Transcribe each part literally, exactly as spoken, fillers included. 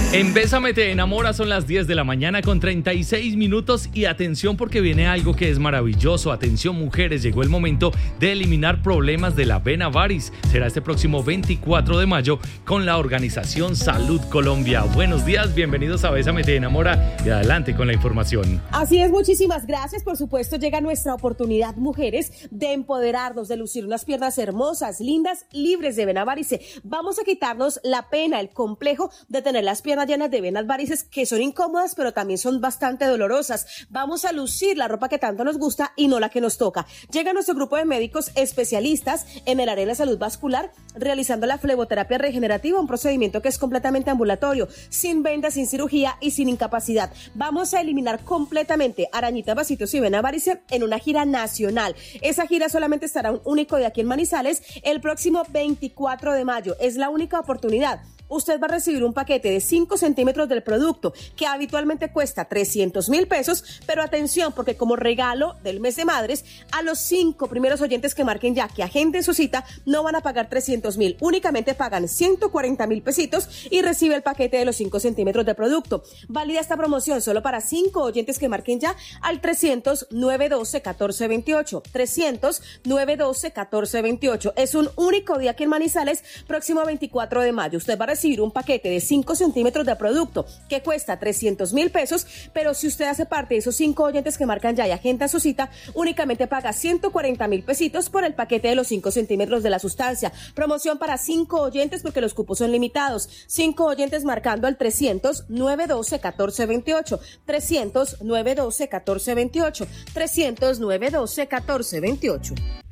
En Bésame te enamora son las diez de la mañana con treinta y seis minutos y atención porque viene algo que es maravilloso. Atención mujeres, llegó el momento de eliminar problemas de la vena varis. Será este próximo veinticuatro de mayo con la organización Salud Colombia. Buenos días, bienvenidos a Bésame te enamora y adelante con la información. Así es, muchísimas gracias. Por supuesto llega nuestra oportunidad, mujeres, de empoderarnos, de lucir unas piernas hermosas, lindas, libres de vena varice. Vamos a quitarnos la pena, el complejo de tener las piernas llenas de venas varices que son incómodas, pero también son bastante dolorosas. Vamos a lucir la ropa que tanto nos gusta y no la que nos toca. Llega nuestro grupo de médicos especialistas en el área de la salud vascular, realizando la fleboterapia regenerativa, un procedimiento que es completamente ambulatorio, sin vendas, sin cirugía y sin incapacidad. Vamos a eliminar completamente arañitas, vasitos y vena varice en una gira nacional. Esa gira solamente estará un único día aquí en Manizales el próximo veinticuatro de mayo. Es la única oportunidad. Usted va a recibir un paquete de cinco centímetros del producto que habitualmente cuesta trescientos mil pesos, pero atención porque como regalo del mes de madres, a los cinco primeros oyentes que marquen ya, que agenden su cita, no van a pagar trescientos mil, únicamente pagan ciento cuarenta mil pesitos y recibe el paquete de los cinco centímetros de producto. Válida esta promoción solo para cinco oyentes que marquen ya al trescientos, nueve doce, catorce veintiocho, trescientos, nueve doce, catorce veintiocho. Es un único día aquí en Manizales, próximo veinticuatro de mayo. Usted va a recibir un paquete de cinco centímetros de producto que cuesta trescientos mil pesos, pero si usted hace parte de esos cinco oyentes que marcan ya y agenda su cita, únicamente paga ciento cuarenta mil pesitos por el paquete de los cinco centímetros de la sustancia. Promoción para cinco oyentes porque los cupos son limitados. cinco oyentes marcando al trescientos, nueve doce, catorce veintiocho, trescientos, nueve doce, catorce veintiocho, trescientos, nueve doce, catorce veintiocho.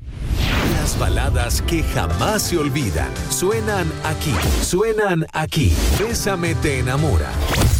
Las baladas que jamás se olvidan suenan aquí, suenan aquí. Bésame te enamora.